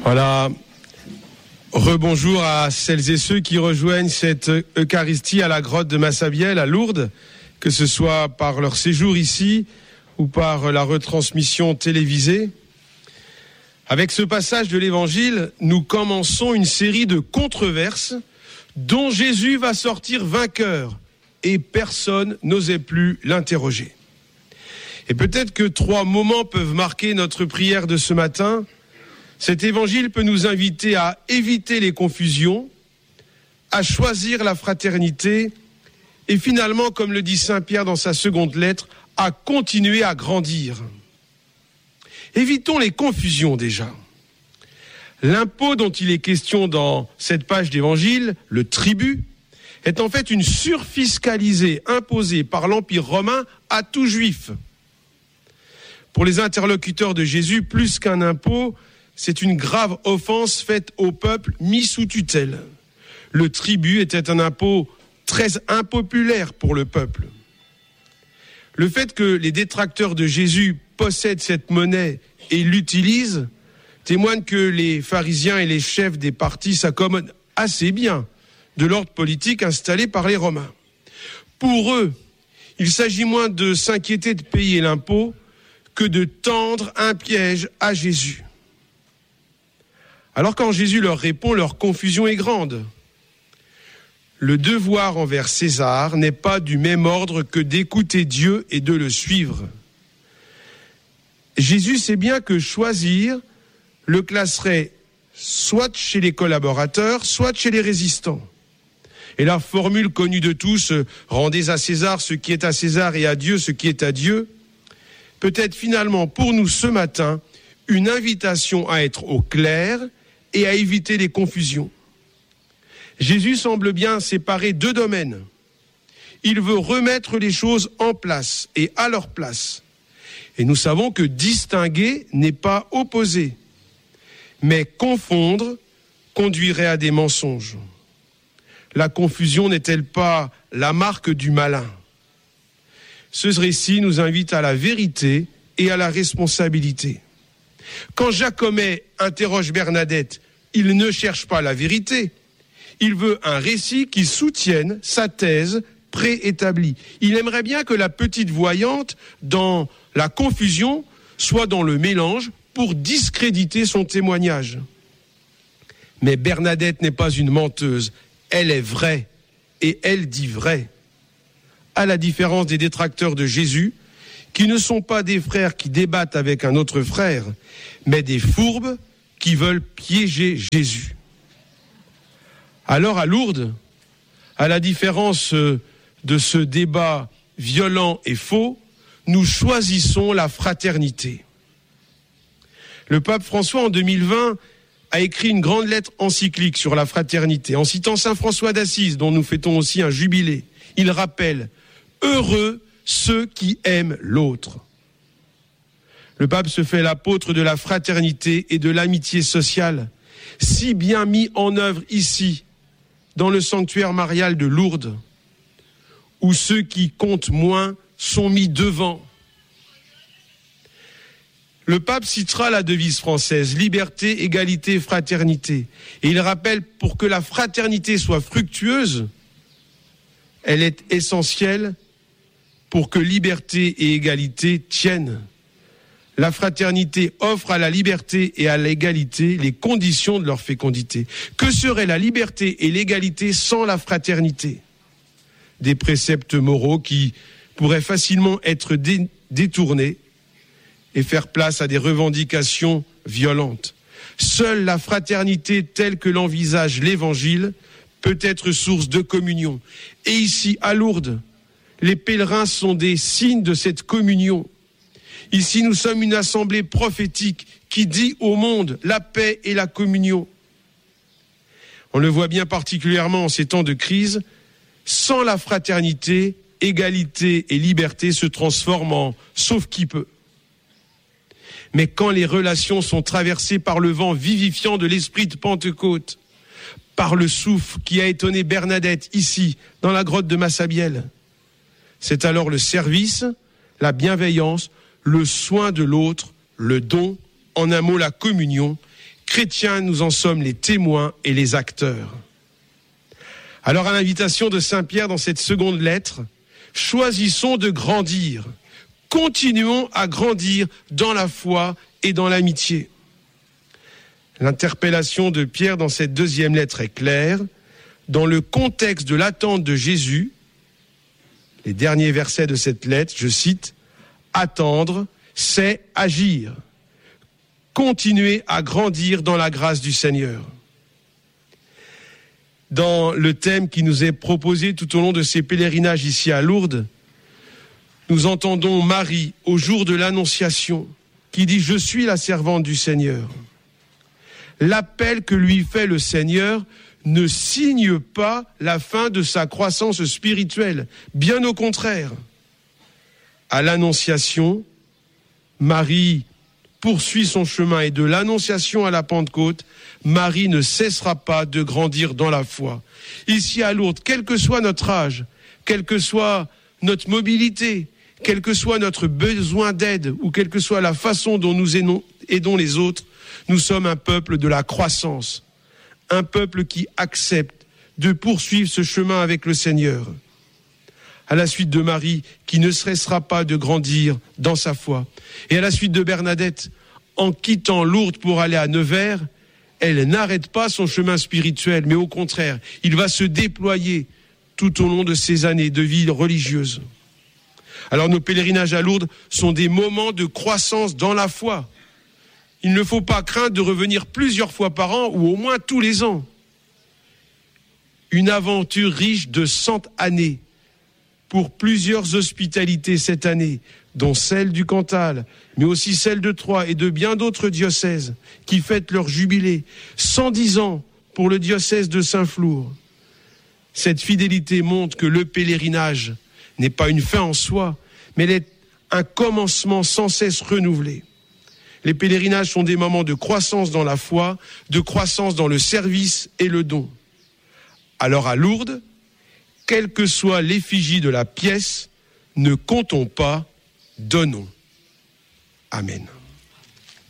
Voilà. Rebonjour à celles et ceux qui rejoignent cette Eucharistie à la grotte de Massabielle, à Lourdes, que ce soit par leur séjour ici ou par la retransmission télévisée. Avec ce passage de l'Évangile, nous commençons une série de controverses dont Jésus va sortir vainqueur et personne n'osait plus l'interroger. Et peut-être que 3 moments peuvent marquer notre prière de ce matin. Cet évangile peut nous inviter à éviter les confusions, à choisir la fraternité et finalement, comme le dit Saint Pierre dans sa seconde lettre, à continuer à grandir. Évitons les confusions déjà. L'impôt dont il est question dans cette page d'évangile, le tribut, est en fait une surfiscalisée imposée par l'Empire romain à tout juif. Pour les interlocuteurs de Jésus, plus qu'un impôt, c'est une grave offense faite au peuple mis sous tutelle. Le tribut était un impôt très impopulaire pour le peuple. Le fait que les détracteurs de Jésus possèdent cette monnaie et l'utilisent témoigne que les pharisiens et les chefs des partis s'accommodent assez bien de l'ordre politique installé par les Romains. Pour eux, il s'agit moins de s'inquiéter de payer l'impôt que de tendre un piège à Jésus. Alors quand Jésus leur répond, leur confusion est grande. Le devoir envers César n'est pas du même ordre que d'écouter Dieu et de le suivre. Jésus sait bien que choisir le classerait soit chez les collaborateurs, soit chez les résistants. Et la formule connue de tous, rendez à César ce qui est à César et à Dieu ce qui est à Dieu, peut être finalement pour nous ce matin une invitation à être au clair et à éviter les confusions. Jésus semble bien séparer 2 domaines. Il veut remettre les choses en place et à leur place. Et nous savons que distinguer n'est pas opposer, mais confondre conduirait à des mensonges. La confusion n'est-elle pas la marque du malin ? Ce récit nous invite à la vérité et à la responsabilité. Quand Jacomet interroge Bernadette, il ne cherche pas la vérité. Il veut un récit qui soutienne sa thèse préétablie. Il aimerait bien que la petite voyante, dans la confusion, soit dans le mélange pour discréditer son témoignage. Mais Bernadette n'est pas une menteuse. Elle est vraie et elle dit vrai. À la différence des détracteurs de Jésus, qui ne sont pas des frères qui débattent avec un autre frère, mais des fourbes qui veulent piéger Jésus. Alors à Lourdes, à la différence de ce débat violent et faux, nous choisissons la fraternité. Le pape François, en 2020, a écrit une grande lettre encyclique sur la fraternité, en citant saint François d'Assise, dont nous fêtons aussi un jubilé. Il rappelle « Heureux ceux qui aiment l'autre ». Le pape se fait l'apôtre de la fraternité et de l'amitié sociale, si bien mis en œuvre ici, dans le sanctuaire marial de Lourdes, où ceux qui comptent moins sont mis devant. Le pape citera la devise française, liberté, égalité, fraternité. Et il rappelle, pour que la fraternité soit fructueuse, elle est essentielle pour que liberté et égalité tiennent. La fraternité offre à la liberté et à l'égalité les conditions de leur fécondité. Que serait la liberté et l'égalité sans la fraternité ? Des préceptes moraux qui pourraient facilement être détournés et faire place à des revendications violentes. Seule la fraternité telle que l'envisage l'Évangile peut être source de communion. Et ici, à Lourdes, les pèlerins sont des signes de cette communion. Ici, nous sommes une assemblée prophétique qui dit au monde la paix et la communion. On le voit bien particulièrement en ces temps de crise, sans la fraternité, égalité et liberté se transforment en « sauf qui peut ». Mais quand les relations sont traversées par le vent vivifiant de l'esprit de Pentecôte, par le souffle qui a étonné Bernadette ici, dans la grotte de Massabielle, c'est alors le service, la bienveillance, le soin de l'autre, le don, en un mot la communion, Chrétiens, nous en sommes les témoins et les acteurs. Alors, à l'invitation de Saint Pierre dans cette seconde lettre, choisissons de grandir. Continuons à grandir dans la foi et dans l'amitié. L'interpellation de Pierre dans cette deuxième lettre est claire. Dans le contexte de l'attente de Jésus, les derniers versets de cette lettre, je cite, « Attendre, c'est agir. Continuer à grandir dans la grâce du Seigneur. » Dans le thème qui nous est proposé tout au long de ces pèlerinages ici à Lourdes, nous entendons Marie au jour de l'Annonciation qui dit « Je suis la servante du Seigneur ». L'appel que lui fait le Seigneur ne signe pas la fin de sa croissance spirituelle, bien au contraire. À l'Annonciation, Marie poursuit son chemin et de l'Annonciation à la Pentecôte, Marie ne cessera pas de grandir dans la foi. Ici à Lourdes, quel que soit notre âge, quelle que soit notre mobilité, quel que soit notre besoin d'aide ou quelle que soit la façon dont nous aidons les autres, nous sommes un peuple de la croissance, un peuple qui accepte de poursuivre ce chemin avec le Seigneur. À la suite de Marie, qui ne cessera pas de grandir dans sa foi. Et à la suite de Bernadette, en quittant Lourdes pour aller à Nevers, elle n'arrête pas son chemin spirituel, mais au contraire, il va se déployer tout au long de ces années de vie religieuse. Alors nos pèlerinages à Lourdes sont des moments de croissance dans la foi. Il ne faut pas craindre de revenir plusieurs fois par an ou au moins tous les ans. Une aventure riche de 100 années pour plusieurs hospitalités cette année, dont celle du Cantal, mais aussi celle de Troyes et de bien d'autres diocèses qui fêtent leur jubilé. 110 ans pour le diocèse de Saint-Flour. Cette fidélité montre que le pèlerinage n'est pas une fin en soi, mais elle est un commencement sans cesse renouvelé. Les pèlerinages sont des moments de croissance dans la foi, de croissance dans le service et le don. Alors à Lourdes, quelle que soit l'effigie de la pièce, ne comptons pas, donnons. Amen.